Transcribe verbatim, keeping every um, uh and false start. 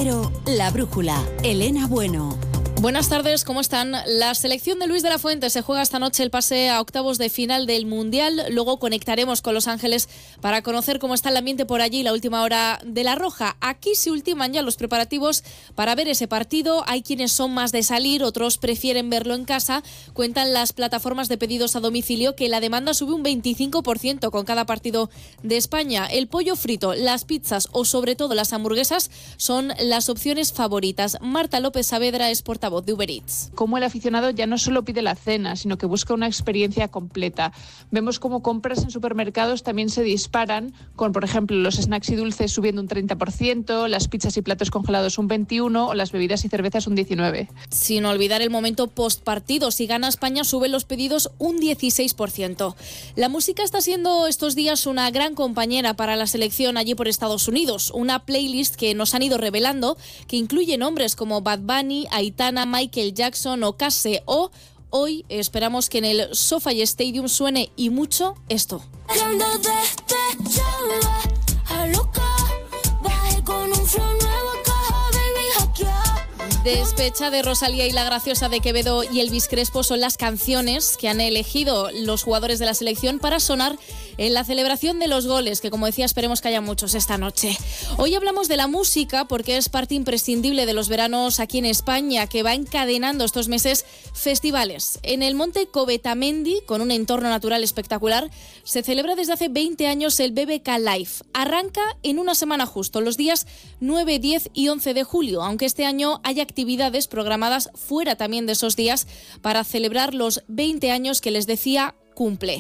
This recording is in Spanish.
Cero, La Brújula, Elena Bueno. Buenas tardes, ¿cómo están? La selección de Luis de la Fuente se juega esta noche el pase a octavos de final del Mundial. Luego conectaremos con Los Ángeles para conocer cómo está el ambiente por allí, la última hora de La Roja. Aquí se ultiman ya los preparativos para ver ese partido. Hay quienes son más de salir, otros prefieren verlo en casa. Cuentan las plataformas de pedidos a domicilio que la demanda sube un veinticinco por ciento con cada partido de España. El pollo frito, las pizzas o sobre todo las hamburguesas son las opciones favoritas. Marta López Saavedra es portavoz de Uber Eats. Como el aficionado ya no solo pide la cena, sino que busca una experiencia completa. Vemos cómo compras en supermercados también se disparan, con por ejemplo los snacks y dulces subiendo un treinta por ciento, las pizzas y platos congelados un veintiuno por ciento o las bebidas y cervezas un diecinueve por ciento. Sin olvidar el momento post partido, si gana España suben los pedidos un dieciséis por ciento. La música está siendo estos días una gran compañera para la selección allí por Estados Unidos. Una playlist que nos han ido revelando que incluye nombres como Bad Bunny, Aitana, Michael Jackson o Case O. Hoy esperamos que en el SoFi Stadium suene y mucho esto. Despecha de Rosalía y La Graciosa de Quevedo y Elvis Crespo son las canciones que han elegido los jugadores de la selección para sonar en la celebración de los goles, que como decía esperemos que haya muchos esta noche. Hoy hablamos de la música porque es parte imprescindible de los veranos aquí en España, que va encadenando estos meses festivales. En el monte Covetamendi, con un entorno natural espectacular, se celebra desde hace veinte años el B B K Live. Arranca en una semana justo, los días nueve, diez y once de julio, aunque este año haya actividades programadas fuera también de esos días para celebrar los veinte años que les decía cumple.